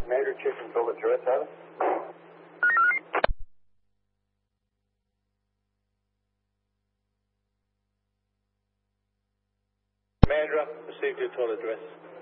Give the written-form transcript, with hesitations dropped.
Commander, check control at turret, Tyler. Commander, received your total address.